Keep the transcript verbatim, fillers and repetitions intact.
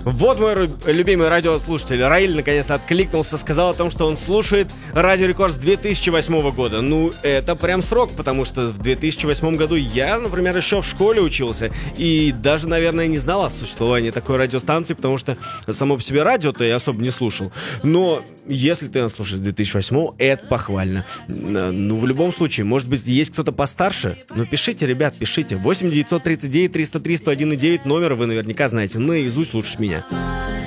Вот мой ру- любимый радиослушатель Раиль наконец-то откликнулся, сказал о том, что он слушает Радио Рекорд с две тысячи восьмого года. Ну, это прям срок, потому что в две тысячи восьмом году я, например, еще в школе учился и даже, наверное, не знал о существовании такой радиостанции, потому что само по себе радио-то я особо не слушал. Но если ты нас слушаешь с две тысячи восьмого, это похвально. Ну, в любом случае, может быть, есть кто-то постарше? Ну, пишите, ребят, пишите. восемь девятьсот тридцать девять триста три сто один и девять номер вы наверняка знаете наизусть лучше меня.